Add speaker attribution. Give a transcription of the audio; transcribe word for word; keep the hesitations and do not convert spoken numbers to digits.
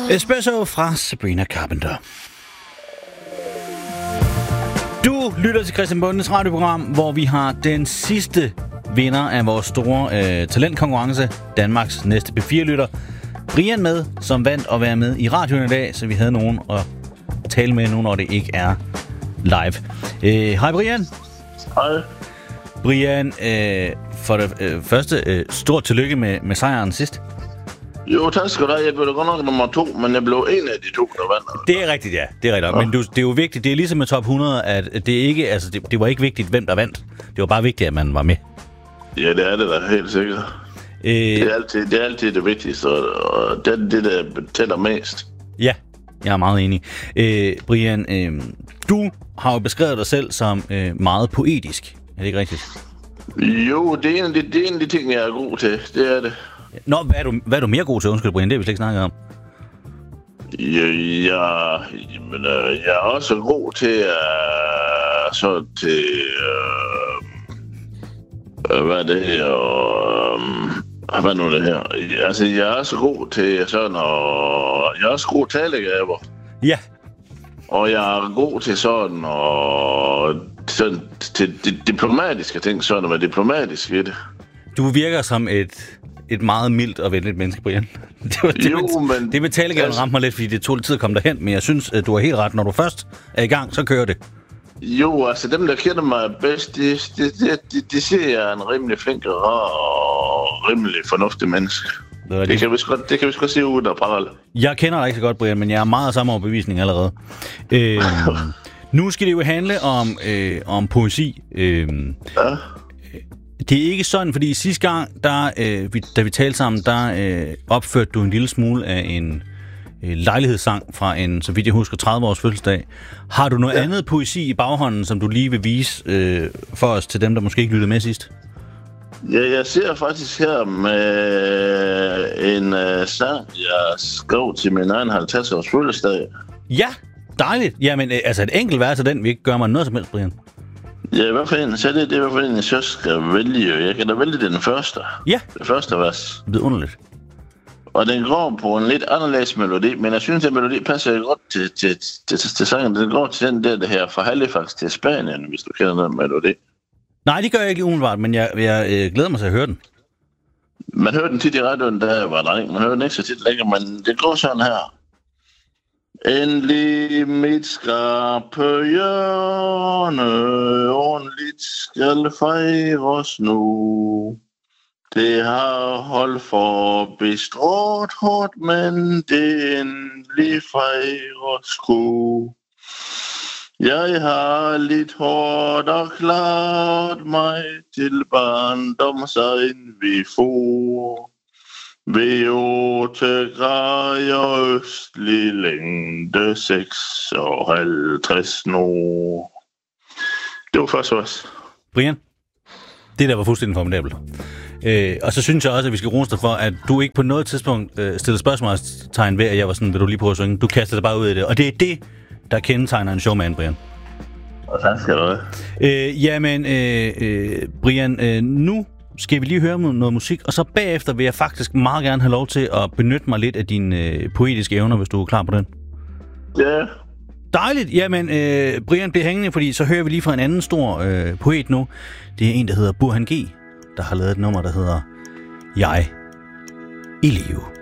Speaker 1: Espresso fra Sabrina Carpenter. Du lytter til Christian Bondes radioprogram, hvor vi har den sidste vinder af vores store øh, talentkonkurrence, Danmarks næste P fire-lytter, Brian med, som vandt at være med i radioen i dag, så vi havde nogen at tale med nu, når det ikke er live. Øh, hej Brian.
Speaker 2: Hej.
Speaker 1: Brian, øh, for det øh, første, øh, stort tillykke med, med sejren sidst.
Speaker 2: Jo, tak skal du have. Jeg blev da godt nok nummer to, men jeg blev en af de to, der vandt.
Speaker 1: Det er rigtigt, ja. Det er rigtigt. Ja. Men du, det er jo vigtigt. Det er ligesom med top hundrede, at det ikke, altså det, det var ikke vigtigt, hvem der vandt. Det var bare vigtigt, at man var med.
Speaker 2: Ja, det er det da helt sikkert. Øh... Det, er altid, det er altid det vigtigste, og det er det, der tæller mest.
Speaker 1: Ja, jeg er meget enig. Øh, Brian, øh, du har jo beskrevet dig selv som øh, meget poetisk. Er det ikke rigtigt?
Speaker 2: Jo, det er, en af de, det er en af de ting, jeg er god til. Det er det.
Speaker 1: Nå, hvad er du, hvad er du mere god til? Undskyld, Brian, det har vi slet ikke snakket om.
Speaker 2: Ja, jeg, jamen, jeg er også god til uh, så til uh, hvad er det her? Uh, hvad er nu det her? Altså, jeg er også god til sådan, og jeg er også god talegaver.
Speaker 1: Ja.
Speaker 2: Og jeg er god til sådan, og sådan, til de diplomatiske ting, sådan at være diplomatisk i det.
Speaker 1: Du virker som et... et meget mildt og venligt menneske, Brian. Det, var, det,
Speaker 2: jo,
Speaker 1: med,
Speaker 2: men...
Speaker 1: det med talegaven altså, ramte mig lidt, fordi det tog lidt tid at komme derhen, men jeg synes, at du har helt ret. Når du først er i gang, så kører det.
Speaker 2: Jo, altså dem, der kender mig bedst, de, de, de, de, de siger, at jeg er en rimelig flink og rar og rimelig fornuftig menneske. Det, det kan vi sgu det kan vi sgu se ud af parallel. Jeg
Speaker 1: kender dig ikke så godt, Brian, men jeg er meget af samme overbevisning allerede. Øh, nu skal det jo handle om, øh, om poesi. Øh,
Speaker 2: ja.
Speaker 1: Det er ikke sådan, fordi sidste gang, der, øh, vi, da vi talte sammen, der øh, opførte du en lille smule af en øh, lejlighedssang fra en, så vidt jeg husker, tredive års fødselsdag. Har du noget ja. andet poesi i baghånden, som du lige vil vise øh, for os til dem, der måske ikke lyttede med sidst?
Speaker 2: Ja, jeg ser faktisk her med en øh, sang, jeg skrev til min egen halvtreds års fødselsdag.
Speaker 1: Ja, dejligt. Jamen, øh, altså et enkelt vers af den, vi ikke gør mig noget som helst, Brian.
Speaker 2: Ja, hvad for en? Så er det, det er, hvad for en, jeg så skal vælge. Jeg kan da vælge den første.
Speaker 1: Ja.
Speaker 2: Det første vers.
Speaker 1: Det er underligt.
Speaker 2: Og den går på en lidt anderledes melodi, men jeg synes, at melodi passer godt til, til, til, til, til sangen. Den går til den der, det her fra Halifax til Spanien, hvis du kender den melodi.
Speaker 1: Nej, det gør jeg ikke umiddelbart, men jeg, jeg øh, glæder mig til at høre den.
Speaker 2: Man hører den tit i radioen, der var der ikke. Man hører den ikke så tit længere, men det går sådan her. Endelig mit skarpe hjørne, ordentligt skal fejres nu. Det har holdt for bestrået hårdt, men det endelig fejres sku. Jeg har lidt hårdt og klart mig til barndomsegn vi for. Ved otte grader østlig længde seksoghalvtreds nord. Det var først også.
Speaker 1: Brian, det der var fuldstændig formidabelt. Øh, og så synes jeg også, at vi skal rose dig for, at du ikke på noget tidspunkt øh, stillede spørgsmålstegn ved, at jeg var sådan, vil du lige prøve at synge? Du kastede dig bare ud i det. Og det er det, der kendetegner en showman, Brian.
Speaker 2: Og tak skal du have.
Speaker 1: Øh, jamen, øh, øh, Brian, øh, nu skal vi lige høre noget musik, og så bagefter vil jeg faktisk meget gerne have lov til at benytte mig lidt af dine øh, poetiske evner, hvis du er klar på den.
Speaker 2: Ja.
Speaker 1: Dejligt. Jamen, øh, Brian bliver hængende, fordi så hører vi lige fra en anden stor øh, poet nu. Det er en, der hedder Burhan G., der har lavet et nummer, der hedder Jeg i live.